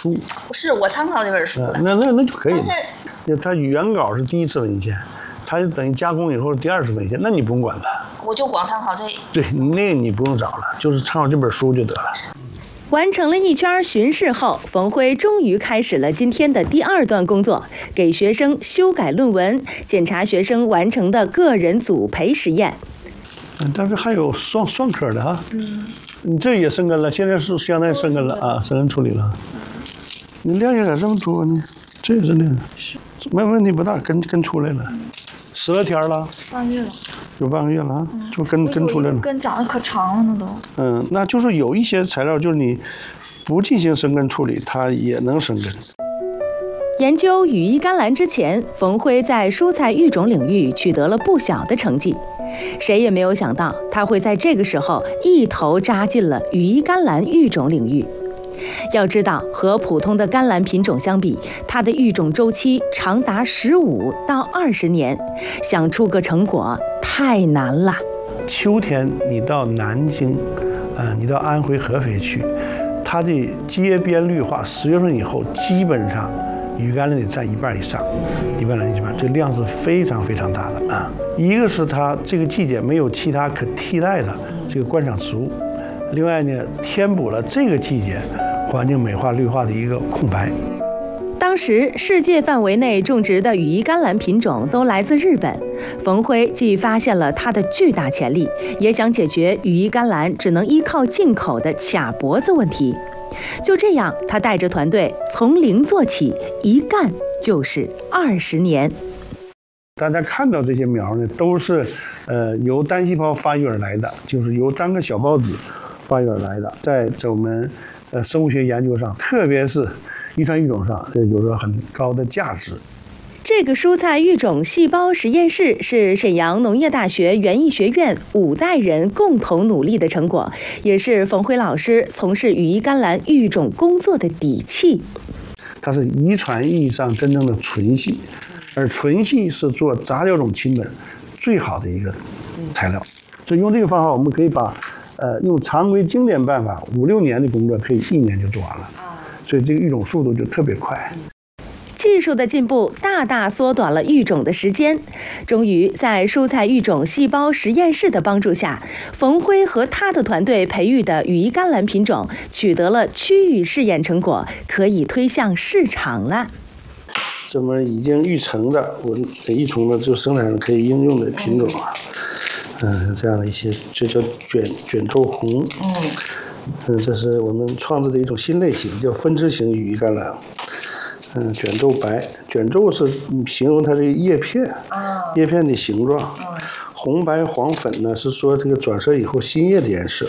书。 是我参考这本书的。 那就可以了。它原稿是第一次文献，它就等于加工以后第二次文献，那你不用管它。 我就光参考这。 对，那你不用找了，就是参考这本书就得了。 完成了一圈巡视后，冯辉终于开始了今天的第二段工作，给学生修改论文，检查学生完成的个人组培实验。 但是还有双科的哈。你这也生根了，现在是相当于生根了啊，生根处理了。你量也咋这么多呢？这也是量，问题不大，根出来了。10来天了， 半个月了， 有半个月了啊，就根出来了。 根长得可长了呢都。 那就是有一些材料，就是你不进行生根处理，它也能生根。 研究羽衣甘蓝之前，冯辉在蔬菜育种领域取得了不小的成绩。谁也没有想到，他会在这个时候一头扎进了羽衣甘蓝育种领域。要知道，和普通的甘蓝品种相比，它的育种周期长达15到20年，想出个成果太难了。 秋天你到南京，你到安徽合肥去，它的街边绿化10月份以后，基本上羽衣甘蓝得占1半以上，1半以上，这量是非常非常大的啊。一个是它这个季节没有其他可替代的这个观赏植物，另外呢，填补了这个季节环境美化绿化的一个空白。 当时世界范围内种植的羽衣甘蓝品种都来自日本，冯辉既发现了它的巨大潜力，也想解决羽衣甘蓝只能依靠进口的卡脖子问题。就这样，他带着团队从零做起，一干就是20年。 大家看到这些苗呢，都是由单细胞发育而来的，就是由单个小孢子发育而来的，在我们生物学研究上，特别是遗传育种上，有着很高的价值。 这个蔬菜育种细胞实验室是沈阳农业大学园艺学院5代人共同努力的成果，也是冯辉老师从事羽衣甘蓝育种工作的底气。 它是遗传意义上真正的纯系，而纯系是做杂交种亲本最好的一个材料。所以用这个方法，我们可以把用常规经典办法5、6年的工作，可以1年就做完了。所以这个育种速度就特别快。 技术的进步大大缩短了育种的时间，终于在蔬菜育种细胞实验室的帮助下，冯辉和他的团队培育的羽衣甘蓝品种取得了区域试验成果，可以推向市场了。 这么已经育成的，我育成的就生产可以应用的品种啊，这样的一些，这叫卷皱红，这是我们创制的一种新类型，叫分支型羽衣甘蓝。卷皱白，卷皱是形容它这个叶片，叶片的形状。红白黄粉呢，是说这个转色以后新叶的颜色。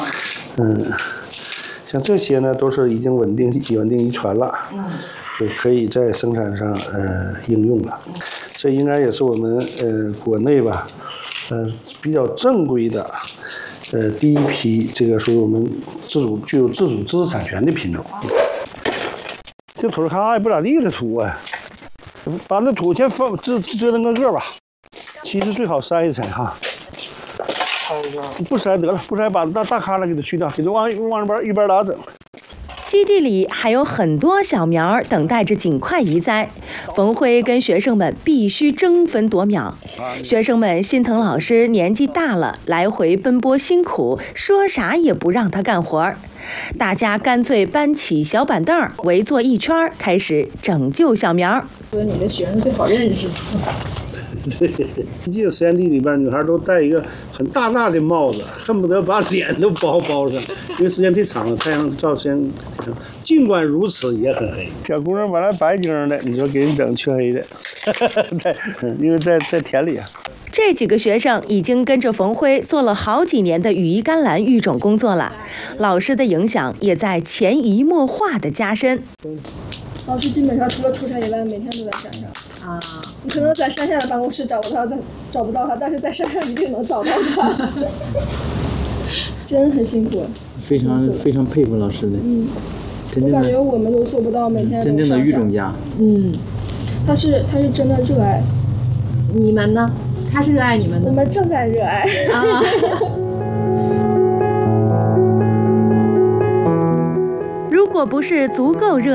像这些呢，都是已经稳定遗传了，就可以在生产上应用了。这应该也是我们国内吧，比较正规的第一批这个属于我们具有自主知识产权的品种。这土看也不咋地，这土啊，把那土先放折腾个吧。其实最好筛一筛哈，不筛得了，不筛把大咖了给它去掉，给它往一边拉整。 基地里还有很多小苗等待着尽快移栽，冯辉跟学生们必须争分夺秒。学生们心疼老师年纪大了，来回奔波辛苦，说啥也不让他干活。大家干脆搬起小板凳围坐一圈，开始拯救小苗。 说你的学生最好认识。 对，这个实验地里边，女孩都戴一个很大的帽子，恨不得把脸都包上，因为时间太长了，太阳照时间。尽管如此，也很黑。小姑娘本来白晶的，你说给人整黢黑的，因为在田里啊。 这几个学生已经跟着冯辉做了好几年的羽衣甘蓝育种工作了，老师的影响也在潜移默化的加深。 老师基本上除了出差以外，每天都在山上。你可能在山下的办公室找不到他，但是在山上一定能找到他。真很辛苦。非常佩服老师的。 我感觉我们都做不到每天。 真正的育种家。 他是真的热爱。 你们呢？他是热爱你们的。 我们正在热爱。 如果不是足够热